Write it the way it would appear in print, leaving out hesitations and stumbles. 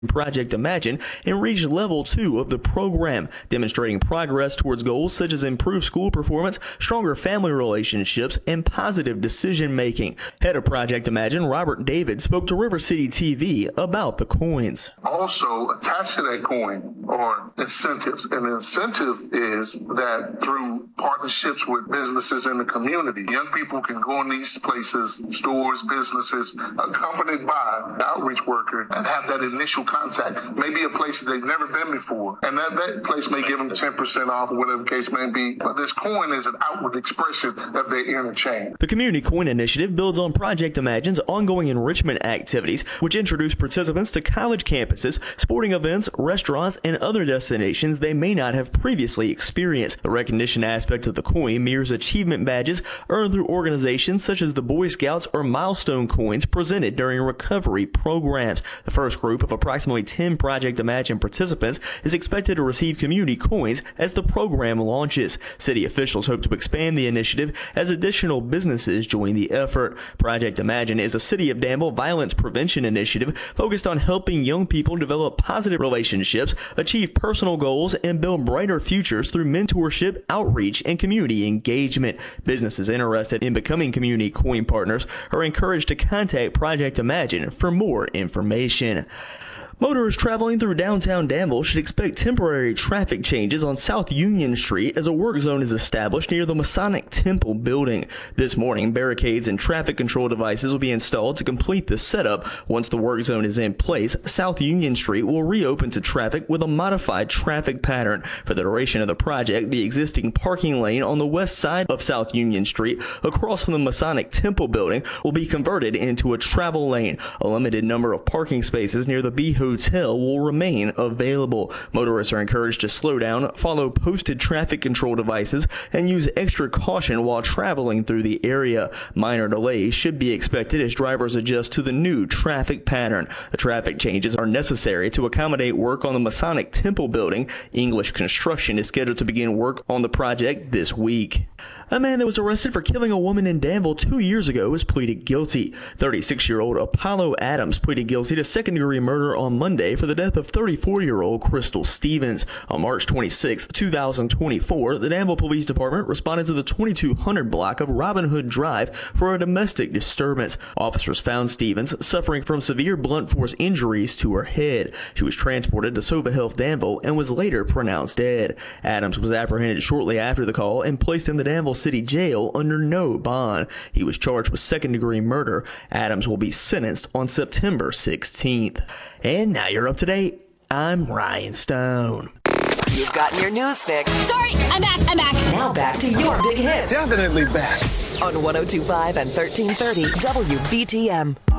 Project Imagine and reached level 2 of the program, demonstrating progress towards goals such as improved school performance, stronger family relationships, and positive decision making. Head of Project Imagine, Robert David, spoke to River City TV about the coins. Also, attached to that coin are incentives. And the incentive is that through partnerships with businesses in the community, young people can go in these places, stores, businesses, accompanied by an outreach worker, and have that initial contact, maybe a place that they've never been before. And that place may give them 10% off or whatever the case may be. But this coin is an outward expression of their inner change. The Community Coin Initiative builds on Project Imagine's ongoing enrichment activities, which introduce participants to college campuses, sporting events, restaurants, and other destinations they may not have previously experienced. The recognition aspect of the coin mirrors achievement badges earned through organizations such as the Boy Scouts or milestone coins presented during recovery programs. The first group of approximately 10 Project Imagine participants is expected to receive community coins as the program launches. City officials hope to expand the initiative as additional businesses join the effort. Project Imagine is a City of Danville violence prevention initiative focused on helping young people develop positive relationships, achieve personal goals, and build brighter futures through mentorship, outreach, and community engagement. Businesses interested in becoming community coin partners are encouraged to contact Project Imagine for more information. Motorists traveling through downtown Danville should expect temporary traffic changes on South Union Street as a work zone is established near the Masonic Temple building. This morning, barricades and traffic control devices will be installed to complete the setup. Once the work zone is in place, South Union Street will reopen to traffic with a modified traffic pattern. For the duration of the project, the existing parking lane on the west side of South Union Street across from the Masonic Temple building will be converted into a travel lane. A limited number of parking spaces near the B Hotel will remain available. Motorists are encouraged to slow down, follow posted traffic control devices, and use extra caution while traveling through the area. Minor delays should be expected as drivers adjust to the new traffic pattern. The traffic changes are necessary to accommodate work on the Masonic Temple building. English Construction is scheduled to begin work on the project this week. A man that was arrested for killing a woman in Danville 2 years ago has pleaded guilty. 36-year-old Apollo Adams pleaded guilty to second-degree murder on Monday for the death of 34-year-old Crystal Stevens. On March 26, 2024, the Danville Police Department responded to the 2200 block of Robin Hood Drive for a domestic disturbance. Officers found Stevens suffering from severe blunt force injuries to her head. She was transported to Sova Health Danville and was later pronounced dead. Adams was apprehended shortly after the call and placed in the Danville City Jail under no bond. He was charged with second-degree murder. Adams will be sentenced on September 16th. And now you're up to date. I'm Ryan Stone. You've gotten your news fix. Sorry, I'm back. Now back to your big hits. Definitely back. On 102.5 and 1330 WBTM.